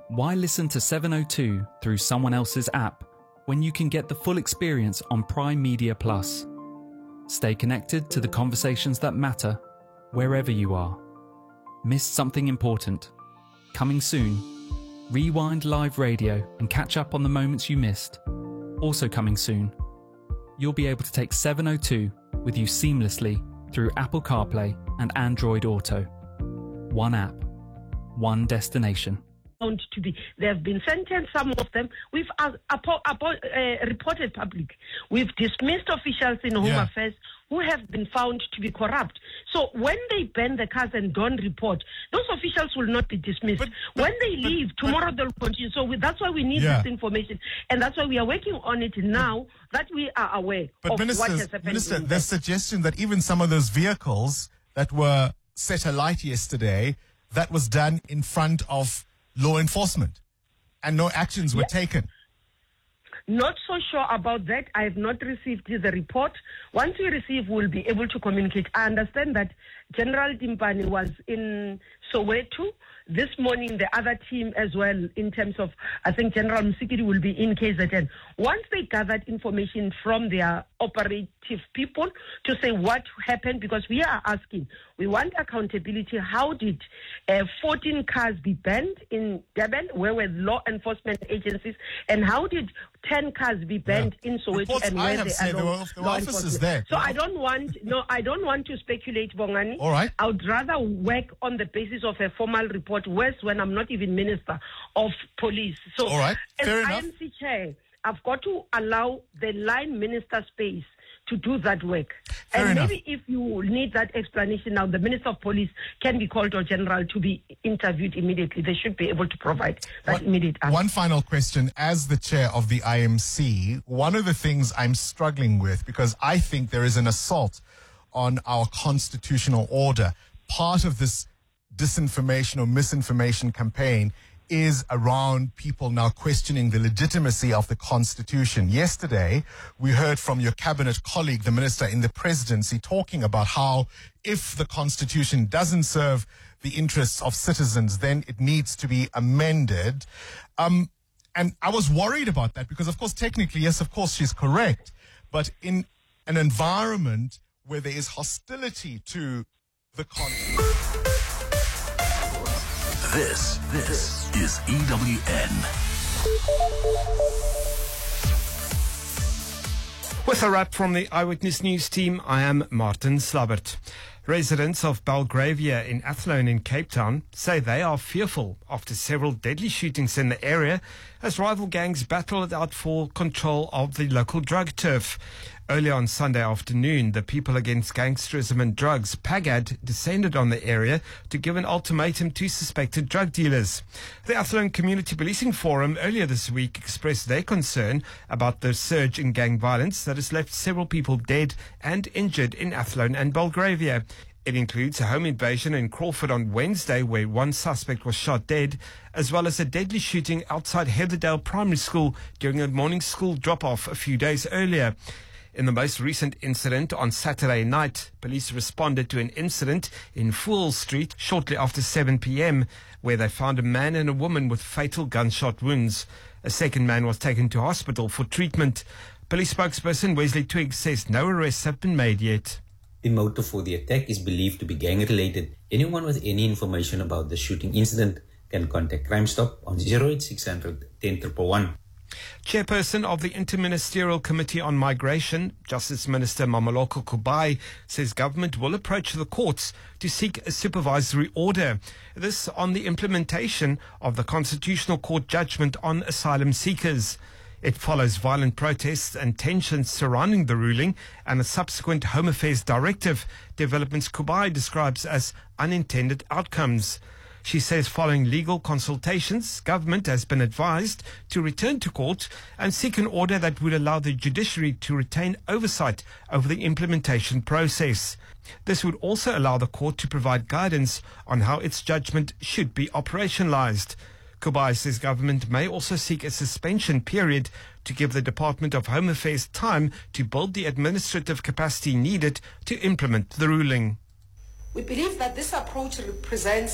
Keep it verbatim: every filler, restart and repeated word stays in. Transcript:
Why listen to seven oh two through someone else's app when you can get the full experience on Prime Media Plus? Stay connected to the conversations that matter wherever you are. Missed something important? Coming soon. Rewind live radio and catch up on the moments you missed. Also coming soon. You'll be able to take seven oh two with you seamlessly through Apple CarPlay and Android Auto. One app, one destination. To be, they have been sentenced, some of them. We've uh, apo- apo- uh, reported public. We've dismissed officials in Home Yeah. Affairs who have been found to be corrupt. So when they ban the cars and don't report, those officials will not be dismissed. But- but- when they but- leave, but- tomorrow they'll continue. So we, that's why we need Yeah. this information. And that's why we are working on it now, that we are aware But of what has Minister, happened. Minister, in there's that. suggestion that even some of those vehicles that were set alight yesterday, that was done in front of law enforcement and no actions were Yeah. taken. Not so sure about that. I have not received the report. Once we receive, we'll be able to communicate. I understand that General Timpani was in Soweto this morning, the other team as well, in terms of, I think General Msikiri will be in K Z N. Once they gathered information from their operative people to say what happened, because we are asking, we want accountability. How did uh, fourteen cars be banned in Durban? Where were law enforcement agencies? And how did ten cars be banned Yeah. in Soweto? Reports And I where have they said are there law, were- there were law officers enforcement? there. So I don't want, no, I don't want to speculate, Bongani. All right. I would rather work on the basis of a formal report, worse when I'm not even Minister of Police. So All right. Fair as enough. I M C chair, I've got to allow the line minister space to do that work. Fair and enough. maybe if you need that explanation now, the Minister of Police can be called or General to be interviewed immediately. They should be able to provide that One- immediate answer. One final question. As the chair of the I M C, one of the things I'm struggling with, because I think there is an assault on our constitutional order, part of this disinformation or misinformation campaign is around people now questioning the legitimacy of the Constitution. Yesterday, we heard from your cabinet colleague, the minister in the presidency, talking about how if the Constitution doesn't serve the interests of citizens, then it needs to be amended. Um, and I was worried about that because, of course, technically, yes, of course, she's correct. But in an environment where there is hostility to the Constitution. This, this is E W N. With a wrap from the Eyewitness News team, I am Martin Slabbert. Residents of Belgravia in Athlone in Cape Town say they are fearful after several deadly shootings in the area as rival gangs battle it out for control of the local drug turf. Earlier on Sunday afternoon, the People Against Gangsterism and Drugs, PAGAD, descended on the area to give an ultimatum to suspected drug dealers. The Athlone Community Policing Forum earlier this week expressed their concern about the surge in gang violence that has left several people dead and injured in Athlone and Belgravia. It includes a home invasion in Crawford on Wednesday where one suspect was shot dead, as well as a deadly shooting outside Heatherdale Primary School during a morning school drop-off a few days earlier. In the most recent incident on Saturday night, police responded to an incident in Fool Street shortly after seven p.m. where they found a man and a woman with fatal gunshot wounds. A second man was taken to hospital for treatment. Police spokesperson Wesley Twiggs says no arrests have been made yet. The motive for the attack is believed to be gang-related. Anyone with any information about the shooting incident can contact Crime Stop on zero eight six hundred ten one one. Chairperson of the Interministerial Committee on Migration, Justice Minister Mameloko Kubai, says government will approach the courts to seek a supervisory order. This on the implementation of the Constitutional Court judgment on asylum seekers. It follows violent protests and tensions surrounding the ruling and a subsequent Home Affairs directive, developments Kubai describes as unintended outcomes. She says following legal consultations, government has been advised to return to court and seek an order that would allow the judiciary to retain oversight over the implementation process. This would also allow the court to provide guidance on how its judgment should be operationalized. Kubai says government may also seek a suspension period to give the Department of Home Affairs time to build the administrative capacity needed to implement the ruling. We believe that this approach represents